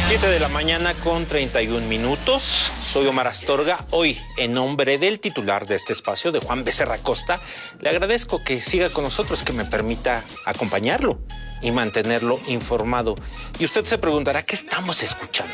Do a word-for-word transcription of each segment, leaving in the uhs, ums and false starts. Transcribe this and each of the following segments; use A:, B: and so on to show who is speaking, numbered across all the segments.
A: siete de la mañana con treinta y un minutos. Soy Omar Astorga. Hoy, en nombre del titular de este espacio, de Juan Becerra Costa, le agradezco que siga con nosotros, que me permita acompañarlo y mantenerlo informado. Y usted se preguntará, ¿qué estamos escuchando?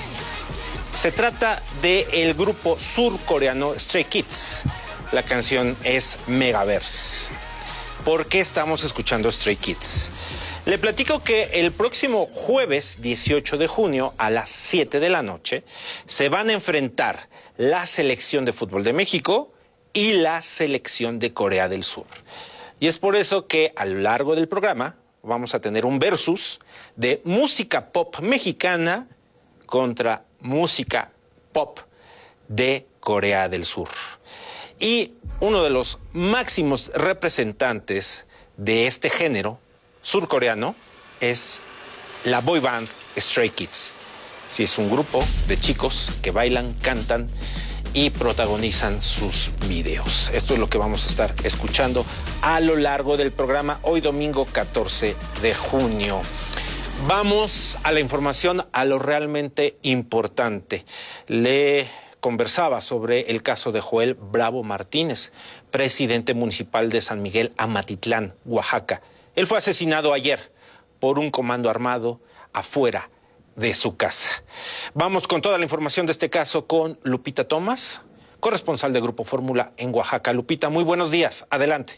A: Se trata del grupo surcoreano Stray Kids. La canción es Megaverse. ¿Por qué estamos escuchando Stray Kids? Le platico que el próximo jueves dieciocho de junio a las siete de la noche se van a enfrentar la selección de fútbol de México y la selección de Corea del Sur. Y es por eso que a lo largo del programa vamos a tener un versus de música pop mexicana contra música pop de Corea del Sur. Y uno de los máximos representantes de este género surcoreano es la boy band Stray Kids. Sí, es un grupo de chicos que bailan, cantan y protagonizan sus videos. Esto es lo que vamos a estar escuchando a lo largo del programa hoy domingo catorce de junio. Vamos a la información, a lo realmente importante. Le conversaba sobre el caso de Joel Bravo Martínez, presidente municipal de San Miguel Amatitlán, Oaxaca. Él fue asesinado ayer por un comando armado afuera de su casa. Vamos con toda la información de este caso con Lupita Tomás, corresponsal de Grupo Fórmula en Oaxaca. Lupita, muy buenos días. Adelante.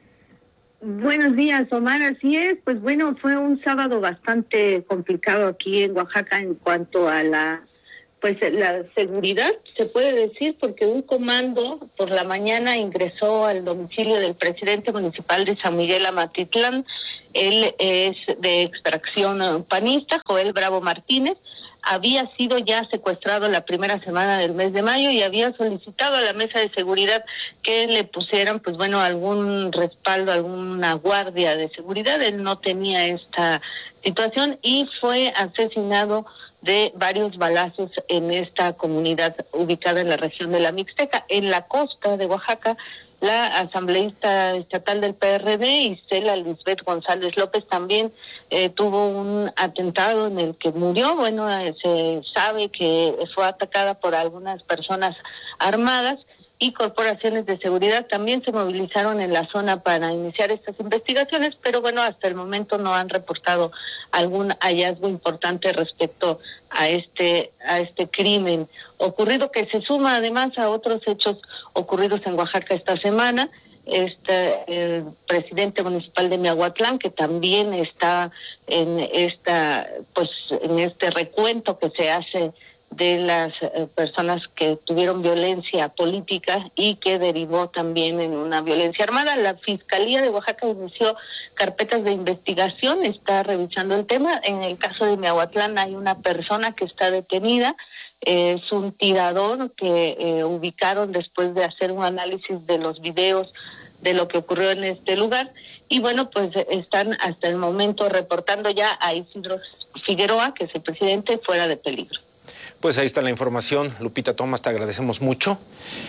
B: Buenos días, Omar. Así es. Pues bueno, fue un sábado bastante complicado aquí en Oaxaca en cuanto a la pues la seguridad, se puede decir, porque un comando por la mañana ingresó al domicilio del presidente municipal de San Miguel Amatitlán. Él es de extracción panista, Joel Bravo Martínez. Había sido ya secuestrado la primera semana del mes de mayo y había solicitado a la mesa de seguridad que le pusieran, pues bueno, algún respaldo, alguna guardia de seguridad. Él no tenía esta situación y fue asesinado de varios balazos en esta comunidad ubicada en la región de la Mixteca. En la costa de Oaxaca, la asambleísta estatal del P R D, Isela Lisbeth González López, también eh, tuvo un atentado en el que murió. Bueno, eh, se sabe que fue atacada por algunas personas armadas y corporaciones de seguridad también se movilizaron en la zona para iniciar estas investigaciones, pero bueno, hasta el momento no han reportado algún hallazgo importante respecto a este a este crimen ocurrido, que se suma además a otros hechos ocurridos en Oaxaca esta semana. Este el presidente municipal de Miahuatlán, que también está en esta pues en este recuento que se hace de las eh, personas que tuvieron violencia política y que derivó también en una violencia armada. La Fiscalía de Oaxaca inició carpetas de investigación, está revisando el tema. En el caso de Miahuatlán hay una persona que está detenida, eh, es un tirador que eh, ubicaron después de hacer un análisis de los videos de lo que ocurrió en este lugar. Y bueno, pues están hasta el momento reportando ya a Isidro Figueroa, que es el presidente, fuera de peligro.
A: Pues ahí está la información. Lupita Tomás, te agradecemos mucho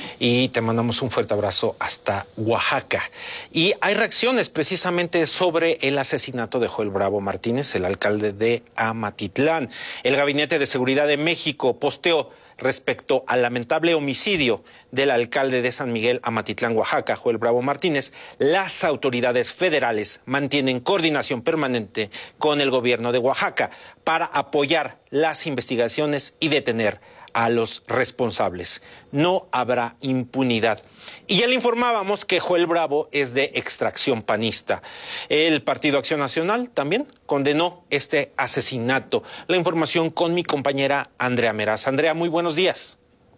A: y te mandamos un fuerte abrazo hasta Oaxaca. Y hay reacciones precisamente sobre el asesinato de Joel Bravo Martínez, el alcalde de Amatitlán. El Gabinete de Seguridad de México posteó respecto al lamentable homicidio del alcalde de San Miguel Amatitlán, Oaxaca, Joel Bravo Martínez. Las autoridades federales mantienen coordinación permanente con el gobierno de Oaxaca para apoyar las investigaciones y detener a los responsables. No habrá impunidad. Y ya le informábamos que Joel Bravo es de extracción panista. El Partido Acción Nacional también condenó este asesinato. La información con mi compañera Andrea Meraz. Andrea, muy buenos días.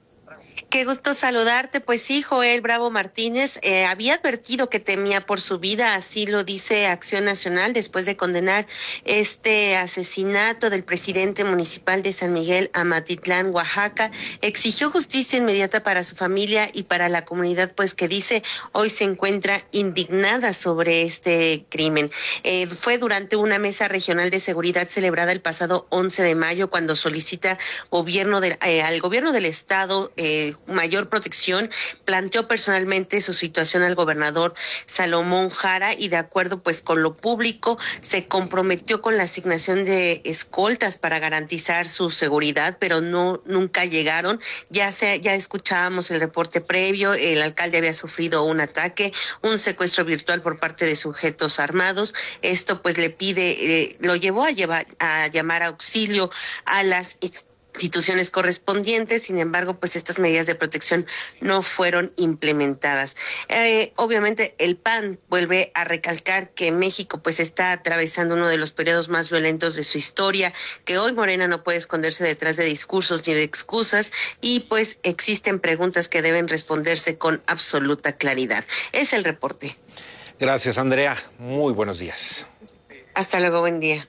C: Qué gusto saludarte. Pues sí, Joel Bravo Martínez eh, había advertido que temía por su vida, así lo dice Acción Nacional, después de condenar este asesinato del presidente municipal de San Miguel Amatitlán, Oaxaca. Exigió justicia inmediata para su familia y para la comunidad, pues que dice hoy se encuentra indignada sobre este crimen. Eh, fue durante una mesa regional de seguridad celebrada el pasado once de mayo cuando solicita gobierno de, eh, al gobierno del estado, eh, mayor protección, planteó personalmente su situación al gobernador Salomón Jara y de acuerdo pues con lo público se comprometió con la asignación de escoltas para garantizar su seguridad, pero no nunca llegaron. Ya se ya escuchábamos el reporte previo, el alcalde había sufrido un ataque, un secuestro virtual por parte de sujetos armados. Esto pues le pide, eh, lo llevó a llevar a llamar auxilio a las instituciones correspondientes. Sin embargo, pues estas medidas de protección no fueron implementadas. Eh, obviamente el P A N vuelve a recalcar que México pues está atravesando uno de los periodos más violentos de su historia, que hoy Morena no puede esconderse detrás de discursos ni de excusas y pues existen preguntas que deben responderse con absoluta claridad. Es el reporte.
A: Gracias, Andrea. Muy buenos días.
C: Hasta luego, buen día.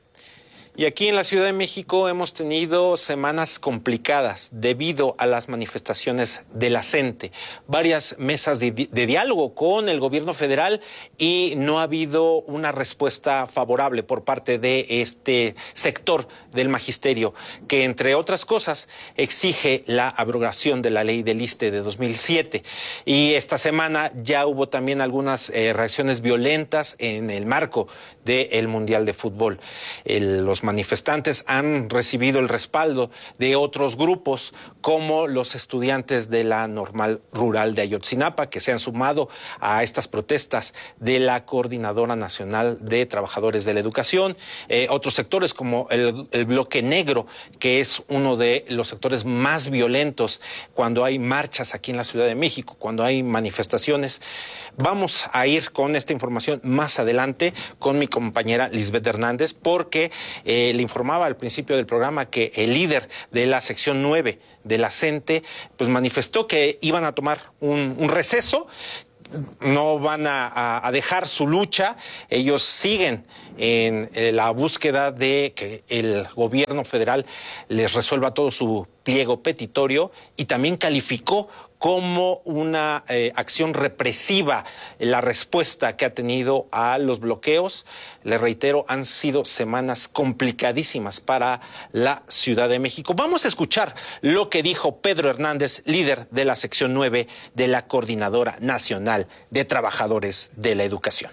A: Y aquí en la Ciudad de México hemos tenido semanas complicadas debido a las manifestaciones de la CENTE, varias mesas de, de diálogo con el gobierno federal y no ha habido una respuesta favorable por parte de este sector del magisterio que, entre otras cosas, exige la abrogación de la ley del ISSSTE de dos mil siete. Y esta semana ya hubo también algunas eh, reacciones violentas en el marco del Mundial de Fútbol. El, los manifestantes han recibido el respaldo de otros grupos como los estudiantes de la Normal Rural de Ayotzinapa, que se han sumado a estas protestas de la Coordinadora Nacional de Trabajadores de la Educación, eh, otros sectores como el, el Bloque Negro, que es uno de los sectores más violentos cuando hay marchas aquí en la Ciudad de México, cuando hay manifestaciones. Vamos a ir con esta información más adelante con mi compañera Lisbeth Hernández, porque eh, le informaba al principio del programa que el líder de la sección nueve de la CENTE pues manifestó que iban a tomar un, un receso, no van a, a, a dejar su lucha, ellos siguen en eh, la búsqueda de que el gobierno federal les resuelva todo su pliego petitorio y también calificó como una eh, acción represiva la respuesta que ha tenido a los bloqueos. Le reitero, han sido semanas complicadísimas para la Ciudad de México. Vamos a escuchar lo que dijo Pedro Hernández, líder de la sección nueve de la Coordinadora Nacional de Trabajadores de la Educación.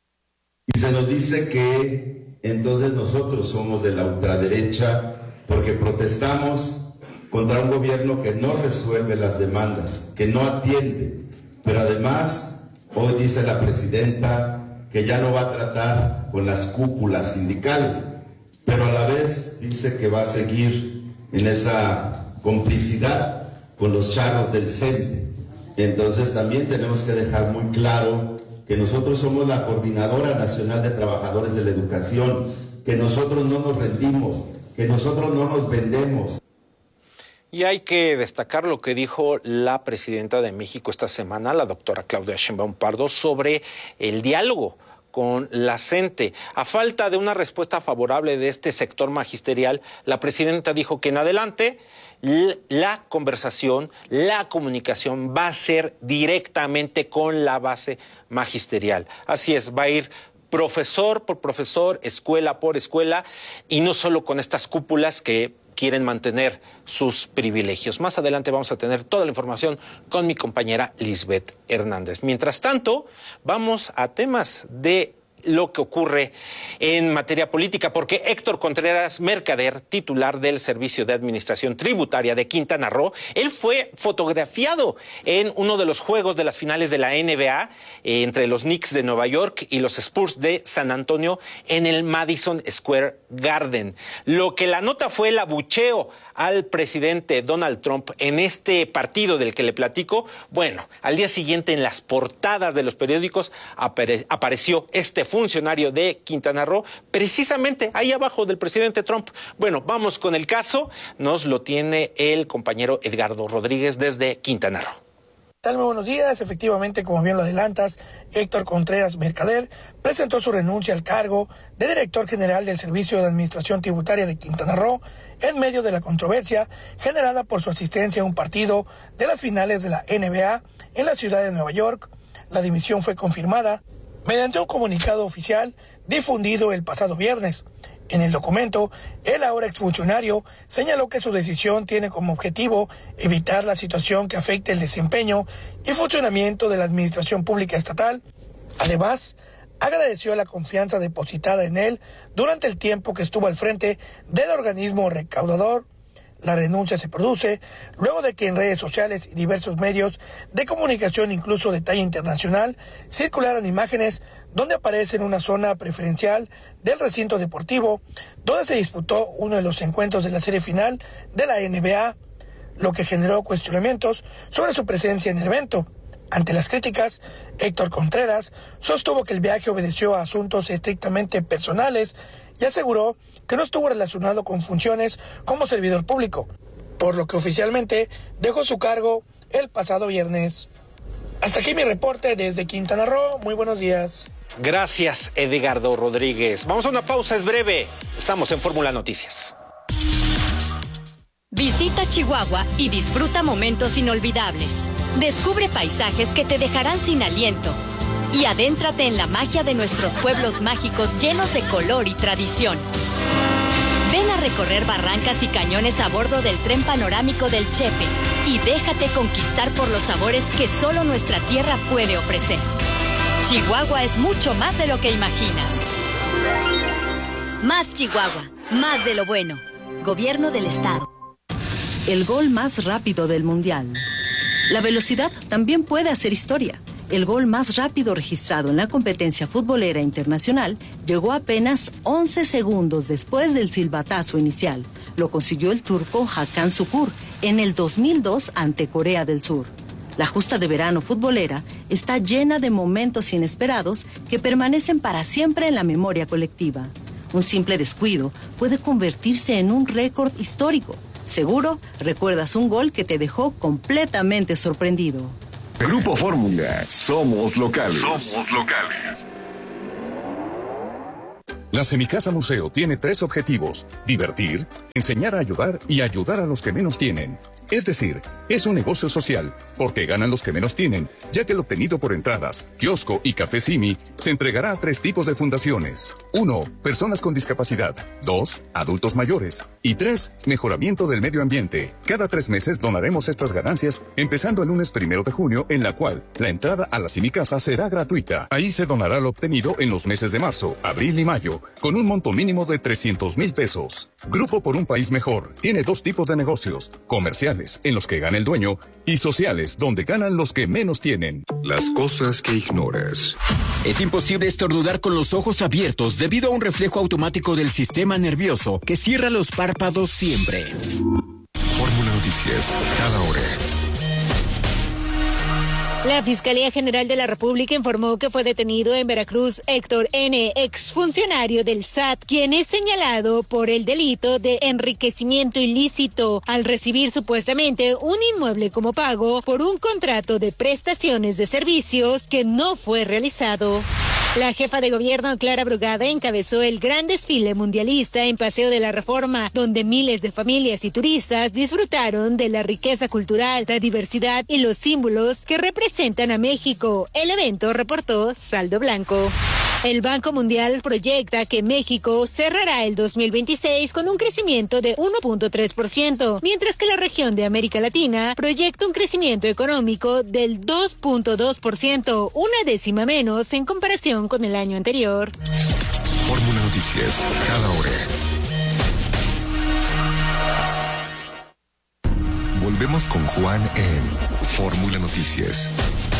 D: Y se nos dice que entonces nosotros somos de la ultraderecha porque protestamos contra un gobierno que no resuelve las demandas, que no atiende. Pero además, hoy dice la presidenta que ya no va a tratar con las cúpulas sindicales, pero a la vez dice que va a seguir en esa complicidad con los charros del CENTE. Entonces también tenemos que dejar muy claro que nosotros somos la Coordinadora Nacional de Trabajadores de la Educación, que nosotros no nos rendimos, que nosotros no nos vendemos.
A: Y hay que destacar lo que dijo la presidenta de México esta semana, la doctora Claudia Sheinbaum Pardo, sobre el diálogo con la CENTE. A falta de una respuesta favorable de este sector magisterial, la presidenta dijo que en adelante la conversación, la comunicación va a ser directamente con la base magisterial. Así es, va a ir profesor por profesor, escuela por escuela, y no solo con estas cúpulas que quieren mantener sus privilegios. Más adelante vamos a tener toda la información con mi compañera Lisbeth Hernández. Mientras tanto, vamos a temas de lo que ocurre en materia política, porque Héctor Contreras Mercader, titular del Servicio de Administración Tributaria de Quintana Roo, él fue fotografiado en uno de los juegos de las finales de la N B A eh, entre los Knicks de Nueva York y los Spurs de San Antonio en el Madison Square Garden. Lo que la nota fue el abucheo al presidente Donald Trump en este partido del que le platico. Bueno, al día siguiente en las portadas de los periódicos apare- apareció este funcionario de Quintana Roo, precisamente ahí abajo del presidente Trump. Bueno, vamos con el caso, nos lo tiene el compañero Edgardo Rodríguez desde Quintana Roo.
E: Tal, muy buenos días. Efectivamente, como bien lo adelantas, Héctor Contreras Mercader presentó su renuncia al cargo de director general del Servicio de Administración Tributaria de Quintana Roo en medio de la controversia generada por su asistencia a un partido de las finales de la N B A en la ciudad de Nueva York. La dimisión fue confirmada mediante un comunicado oficial difundido el pasado viernes. En el documento, el ahora exfuncionario señaló que su decisión tiene como objetivo evitar la situación que afecte el desempeño y funcionamiento de la administración pública estatal. Además, agradeció la confianza depositada en él durante el tiempo que estuvo al frente del organismo recaudador. La renuncia se produce luego de que en redes sociales y diversos medios de comunicación, incluso de talla internacional, circularan imágenes donde aparece en una zona preferencial del recinto deportivo, donde se disputó uno de los encuentros de la serie final de la N B A, lo que generó cuestionamientos sobre su presencia en el evento. Ante las críticas, Héctor Contreras sostuvo que el viaje obedeció a asuntos estrictamente personales y aseguró que no estuvo relacionado con funciones como servidor público, por lo que oficialmente dejó su cargo el pasado viernes. Hasta aquí mi reporte desde Quintana Roo. Muy buenos días.
A: Gracias, Edgardo Rodríguez. Vamos a una pausa, es breve. Estamos en Fórmula Noticias.
F: Visita Chihuahua y disfruta momentos inolvidables. Descubre paisajes que te dejarán sin aliento. Y adéntrate en la magia de nuestros pueblos mágicos llenos de color y tradición. Ven a recorrer barrancas y cañones a bordo del tren panorámico del Chepe y déjate conquistar por los sabores que solo nuestra tierra puede ofrecer. Chihuahua es mucho más de lo que imaginas.
G: Más Chihuahua, más de lo bueno. Gobierno del Estado.
H: El gol más rápido del Mundial. La velocidad también puede hacer historia. El gol más rápido registrado en la competencia futbolera internacional llegó apenas once segundos después del silbatazo inicial. Lo consiguió el turco Hakan Şükür en el dos mil dos ante Corea del Sur. La justa de verano futbolera está llena de momentos inesperados que permanecen para siempre en la memoria colectiva. Un simple descuido puede convertirse en un récord histórico. Seguro recuerdas un gol que te dejó completamente sorprendido.
I: Grupo Fórmula, somos locales.
J: Somos locales.
I: La Semicasa Museo tiene tres objetivos: divertir, enseñar a ayudar y ayudar a los que menos tienen. Es decir, es un negocio social, porque ganan los que menos tienen, ya que el obtenido por entradas, kiosco y café Simi se entregará a tres tipos de fundaciones. Uno, personas con discapacidad. Dos, adultos mayores. Y tres, mejoramiento del medio ambiente. Cada tres meses donaremos estas ganancias, empezando el lunes primero de junio, en la cual la entrada a la Semicasa será gratuita. Ahí se donará lo obtenido en los meses de marzo, abril y mayo, con un monto mínimo de trescientos mil pesos. Grupo por un País Mejor tiene dos tipos de negocios: comerciales, en los que gana el dueño, y sociales, donde ganan los que menos tienen.
J: Las cosas que ignoras.
K: Es imposible estornudar con los ojos abiertos debido a un reflejo automático del sistema nervioso que cierra los párpados siempre.
J: Fórmula Noticias, cada hora.
L: La Fiscalía General de la República informó que fue detenido en Veracruz Héctor N., exfuncionario del S A T, quien es señalado por el delito de enriquecimiento ilícito al recibir supuestamente un inmueble como pago por un contrato de prestaciones de servicios que no fue realizado. La jefa de gobierno, Clara Brugada, encabezó el gran desfile mundialista en Paseo de la Reforma, donde miles de familias y turistas disfrutaron de la riqueza cultural, la diversidad y los símbolos que representan a México. El evento reportó Saldo Blanco. El Banco Mundial proyecta que México cerrará el dos mil veintiséis con un crecimiento de uno punto tres por ciento, mientras que la región de América Latina proyecta un crecimiento económico del dos punto dos por ciento, una décima menos en comparación con el año anterior.
J: Fórmula Noticias, cada hora. Volvemos con Juan en Fórmula Noticias.